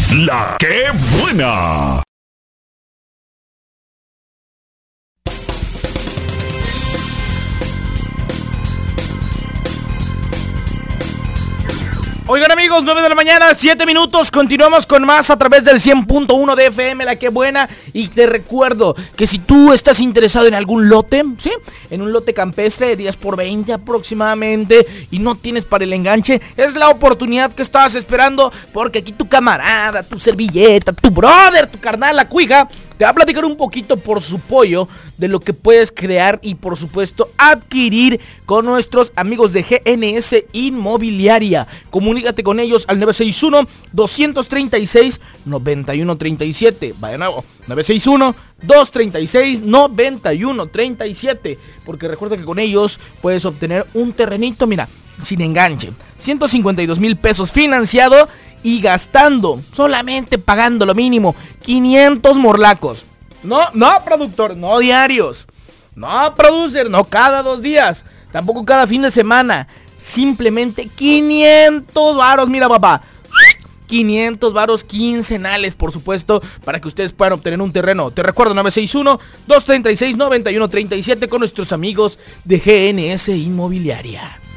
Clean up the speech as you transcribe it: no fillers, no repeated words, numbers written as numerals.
La que buena. Oigan amigos, 9 de la mañana, 7 minutos, continuamos con más a través del 100.1 de FM, La que buena. Y te recuerdo que si tú estás interesado en algún lote, ¿sí? En un lote campestre de 10 por 20 aproximadamente, y no tienes para el enganche, es la oportunidad que estabas esperando, porque aquí tu camarada, tu servilleta, tu brother, tu carnal, la cuija, te va a platicar un poquito por su pollo de lo que puedes crear y por supuesto adquirir con nuestros amigos de GNS Inmobiliaria. Comunícate con ellos al 961-236-9137. Vaya de nuevo, 961-236-9137. Porque recuerda que con ellos puedes obtener un terrenito, mira, sin enganche, 152,000 pesos financiado y gastando, solamente pagando lo mínimo, 500 morlacos. No, productor, no diarios. No, producer, no cada 2 días. Tampoco cada fin de semana. Simplemente 500 varos, mira papá. 500 varos quincenales, por supuesto, para que ustedes puedan obtener un terreno. Te recuerdo, 961-236-9137 con nuestros amigos de GNS Inmobiliaria.